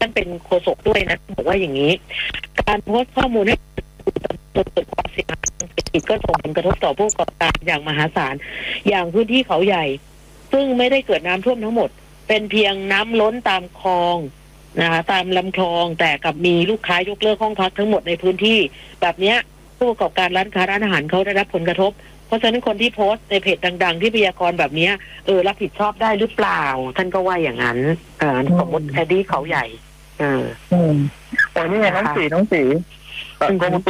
านเป็นโฆษกด้วยนะบอกว่าอย่างนี้การโพสต์ข้อมูลให้เกิดความเสียหายทางเศรษฐกิจก็ส่งผลกระทบต่อผู้ประกอบการอย่างมหาศาลอย่างพื้นที่เขาใหญ่ซึ่งไม่ได้เกิดน้ำท่วมทั้งหมดเป็นเพียงน้ำล้นตามคลองนะคะตามลำคลองแต่กับมีลูกค้ายกเลิกห้องพักทั้งหมดในพื้นที่แบบเนี้ยผู้ประกอบการร้านค้าร้านอาหารเขาได้รับผลกระทบเพราะฉะนั้นคนที่โพสต์ในเพจดังๆที่พยากรณ์แบบนี้รับผิดชอบได้หรือเปล่าท่านก็ว่าอย่างนั้นสมมติแคดดี้เขาใหญ่โอ้นี่ไงน้องสีกรมอุตุ